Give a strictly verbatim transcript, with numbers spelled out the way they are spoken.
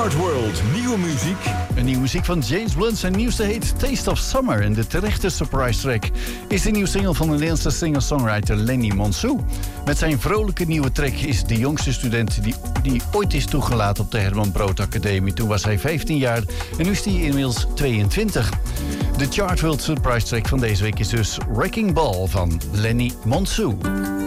Chart World, nieuwe muziek. Een nieuwe muziek van James Blunt. Zijn nieuwste heet Taste of Summer. En de terechte surprise track is de nieuwe single van de Nederlandse singer-songwriter Lenny Monsou. Met zijn vrolijke nieuwe track is de jongste student die, die ooit is toegelaten op de Herman Brood Academie. Toen was hij vijftien jaar en nu is hij inmiddels tweeëntwintig. De Chart World surprise track van deze week is dus Wrecking Ball van Lenny Monsou.